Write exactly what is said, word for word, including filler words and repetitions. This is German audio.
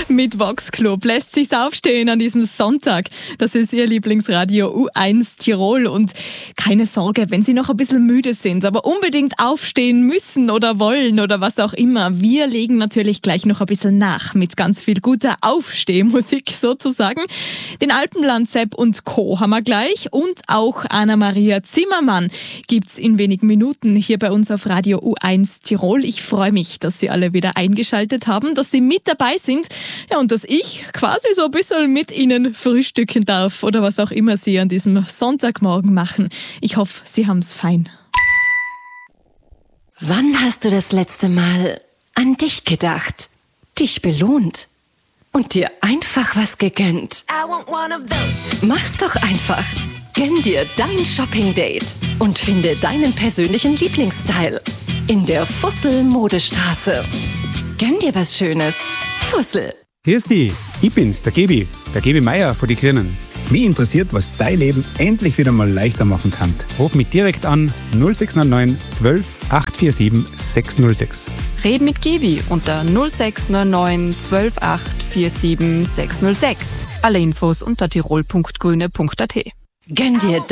Mit Vox Club lässt sich's aufstehen an diesem Sonntag. Das ist Ihr Lieblingsradio U eins Tirol. Und keine Sorge, wenn Sie noch ein bisschen müde sind, aber unbedingt aufstehen müssen oder wollen oder was auch immer. Wir legen natürlich gleich noch ein bisschen nach mit ganz viel guter Aufstehmusik sozusagen. Den Alpenland Sepp und Co. haben wir gleich. Und auch Anna-Maria Zimmermann gibt's in wenigen Minuten hier bei uns auf Radio U eins Tirol. Ich freue mich, dass Sie alle wieder eingeschaltet haben, dass Sie mit dabei sind. Ja, und dass ich quasi so ein bisschen mit Ihnen frühstücken darf oder was auch immer Sie an diesem Sonntagmorgen machen. Ich hoffe, Sie haben's fein. Wann hast du das letzte Mal an dich gedacht, dich belohnt und dir einfach was gegönnt? Mach's doch einfach. Gönn dir dein Shopping-Date und finde deinen persönlichen Lieblingsstyle in der Fussel-Modestraße. Gönn dir was Schönes. Fussel. Hier ist die. Ich bin's, der Gebi, der Gebi Meier von die Grünen. Mich interessiert, was dein Leben endlich wieder mal leichter machen kann. Ruf mich direkt an null sechs neun neun zwölf acht vier sieben sechs null sechs. Red mit Gebi unter null sechs neun neun zwölf acht vier sieben sechs null sechs. Alle Infos unter tirol punkt grüne punkt a t. Gönn dir